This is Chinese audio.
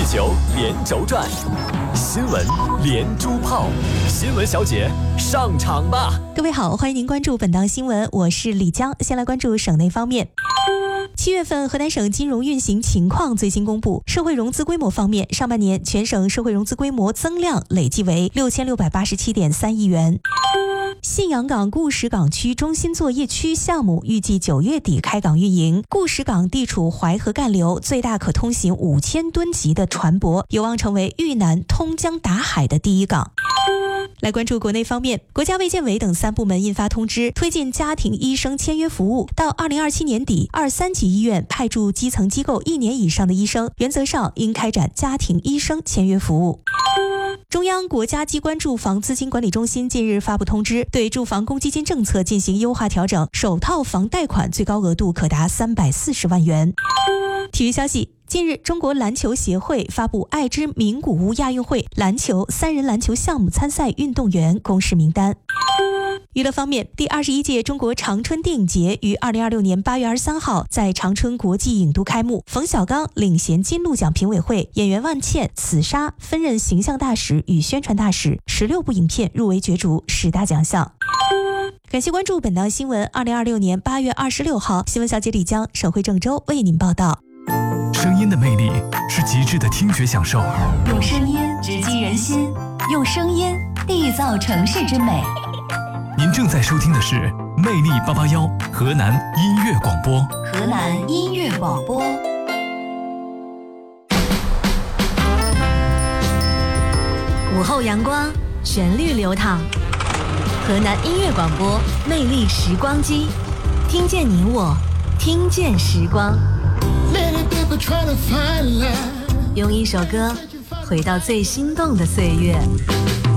球连轴转，新闻连珠炮，新闻小姐上场吧！ 各位好，欢迎您关注本档新闻，我是李江。先来关注省内方面。7月份河南省金融运行情况最新公布，社会融资规模方面，上半年全省社会融资规模增量累计为6687.3亿元。信阳港固始港区中心作业区项目预计9月底开港运营。固始港地处淮河干流，最大可通行5000吨级的船舶，有望成为豫南通江达海的第一港。来关注国内方面，国家卫健委等3部门印发通知，推进家庭医生签约服务。到2027年底，2、3级医院派驻基层机构1年以上的医生，原则上应开展家庭医生签约服务。中央国家机关住房资金管理中心近日发布通知，对住房公积金政策进行优化调整，首套房贷款最高额度可达340万元。体育消息，近日中国篮球协会发布爱知名古屋亚运会篮球3人篮球项目参赛运动员公示名单。娱乐方面，第21届中国长春电影节于2026年8月23号在长春国际影都开幕，冯小刚领衔金鹿奖评委会，演员万茜、紫砂分任形象大使与宣传大使，16部影片入围角逐10大奖项。感谢关注本档新闻，2026年8月26号，新闻小姐李江，省会郑州为您报道。 声音的魅力是极致的听觉享受， 用声音直击人心，用声音缔造城市之美。 您正在收听的是魅力881河南音乐广播。 河南音乐广播。午后阳光，旋律流淌。河南音乐广播，魅力时光机，听见你我，听见时光。用一首歌回到最心动的岁月。